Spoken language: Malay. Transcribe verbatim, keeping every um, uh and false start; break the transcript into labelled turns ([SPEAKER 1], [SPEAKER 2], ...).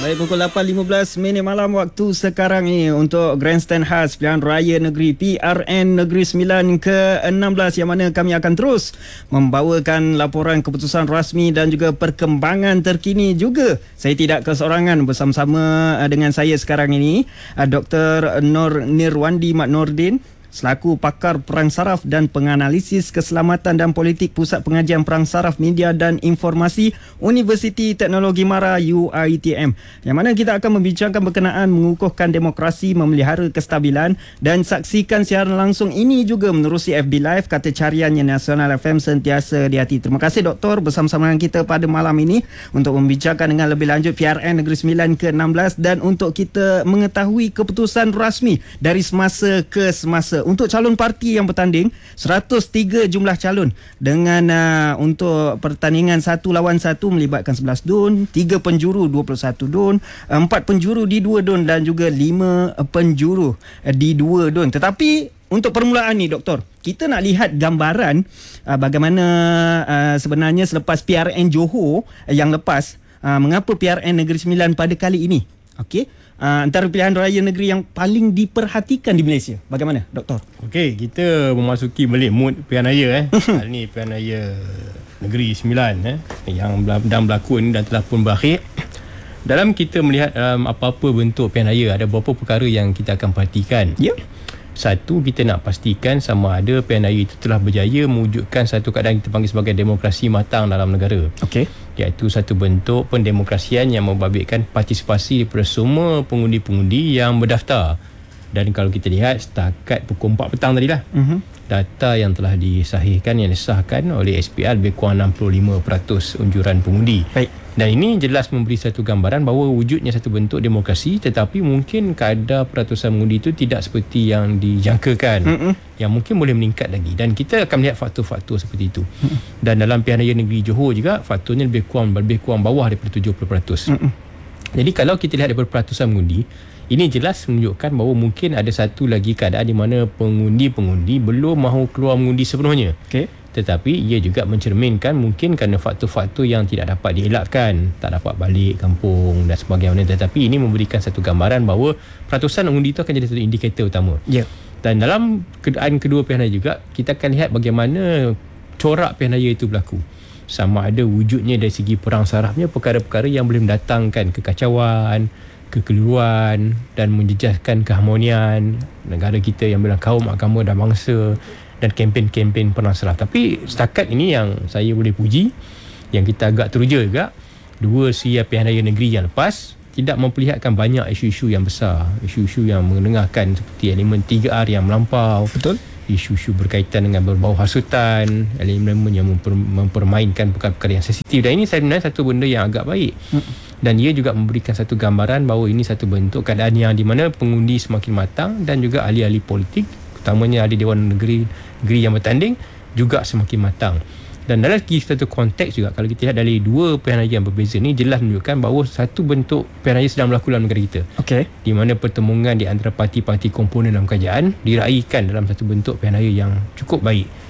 [SPEAKER 1] Baik, pukul lapan lima belas minit malam waktu sekarang ini untuk Grandstand khas Pilihan Raya Negeri P R N Negeri Sembilan ke enam belas, yang mana kami akan terus membawakan laporan keputusan rasmi dan juga perkembangan terkini juga. Saya tidak keseorangan, bersama-sama dengan saya sekarang ini Doktor Nur Nirwandi Mat Nordin, selaku pakar perang saraf dan penganalisis keselamatan dan politik Pusat Pengajian Perang Saraf Media dan Informasi Universiti Teknologi Mara U I T M, yang mana kita akan membincangkan berkenaan mengukuhkan demokrasi, memelihara kestabilan, dan saksikan siaran langsung ini juga menerusi F B Live, kata cariannya Nasional F M, sentiasa di hati. Terima kasih Doktor bersama-sama dengan kita pada malam ini untuk membincangkan dengan lebih lanjut P R N Negeri Sembilan ke enam belas dan untuk kita mengetahui keputusan rasmi dari semasa ke semasa. Untuk calon parti yang bertanding, seratus tiga jumlah calon dengan uh, untuk pertandingan satu lawan satu melibatkan sebelas dun, tiga penjuru dua puluh satu dun, empat penjuru di dua dun dan juga lima penjuru di dua dun. Tetapi untuk permulaan ni Doktor, kita nak lihat gambaran uh, bagaimana uh, sebenarnya selepas P R N Johor uh, yang lepas, uh, mengapa P R N Negeri Sembilan pada kali ini okey uh, antara pilihan raya negeri yang paling diperhatikan di Malaysia. Bagaimana Doktor?
[SPEAKER 2] Okey, kita memasuki balik mood pilihan raya eh. Hari ni pilihan raya Negeri Sembilan eh yang sedang berlakon dan telah pun berakhir. Dalam kita melihat um, apa-apa bentuk pilihan raya, ada beberapa perkara yang kita akan perhatikan.
[SPEAKER 1] Ya. Yeah.
[SPEAKER 2] Satu, kita nak pastikan sama ada pilihan raya itu telah berjaya mewujudkan satu keadaan kita panggil sebagai demokrasi matang dalam negara.
[SPEAKER 1] Okey.
[SPEAKER 2] Iaitu satu bentuk pendemokrasian yang membabitkan partisipasi daripada semua pengundi-pengundi yang berdaftar. Dan kalau kita lihat setakat pukul empat petang tadi lah, uh-huh. data yang telah disahihkan, yang disahkan oleh S P R lebih kurang enam puluh lima peratus unjuran pengundi.
[SPEAKER 1] Baik.
[SPEAKER 2] Dan ini jelas memberi satu gambaran bahawa wujudnya satu bentuk demokrasi, tetapi mungkin kadar peratusan mengundi itu tidak seperti yang dijangkakan, mm-mm. yang mungkin boleh meningkat lagi. Dan kita akan melihat faktor-faktor seperti itu. Mm-mm. Dan dalam pilihan raya negeri Johor juga, faktornya lebih kurang lebih kurang bawah daripada tujuh puluh peratus. Mm-mm. Jadi kalau kita lihat daripada peratusan mengundi, ini jelas menunjukkan bahawa mungkin ada satu lagi keadaan di mana pengundi-pengundi belum mahu keluar mengundi sepenuhnya. Okey. Tetapi ia juga mencerminkan mungkin kerana faktor-faktor yang tidak dapat dielakkan, tak dapat balik kampung dan sebagainya. Tetapi ini memberikan satu gambaran bahawa peratusan undi itu akan jadi satu indikator utama. Ya. Yeah. Dan dalam keadaan kedua pilihan raya juga, kita akan lihat bagaimana corak pilihan raya itu berlaku. Sama ada wujudnya dari segi perang sarafnya, perkara-perkara yang boleh mendatangkan kekacauan, kekeliruan dan menjejaskan keharmonian negara kita yang bilang kaum, agama dan bangsa, dan kempen-kempen perang saraf. Tapi setakat ini yang saya boleh puji, yang kita agak teruja juga, dua siap pilihan raya negeri yang lepas tidak memperlihatkan banyak isu-isu yang besar, isu-isu yang menengahkan seperti elemen tiga R yang melampau. Betul. Isu-isu berkaitan dengan berbau hasutan, elemen yang memper, mempermainkan perkara-perkara yang sensitif. Dan ini sebenarnya satu benda yang agak baik. Hmm. Dan ia juga memberikan satu gambaran bahawa ini satu bentuk keadaan yang di mana pengundi semakin matang dan juga ahli-ahli politik, utamanya ahli Dewan Negeri negeri yang bertanding juga semakin matang. Dan dalam satu konteks juga, kalau kita lihat dari dua pilihan raya yang berbeza ni, jelas menunjukkan bahawa satu bentuk pilihan raya sedang berlaku dalam negara kita. Okey. Di mana pertemuan di antara parti-parti komponen dalam kerajaan diraihkan dalam satu bentuk pilihan raya yang cukup baik.